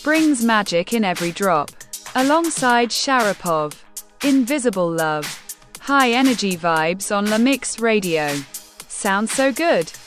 brings magic in every drop. Alongside Sharapov. Invisible Love. High energy vibes on La Mix Radio. Sounds so good.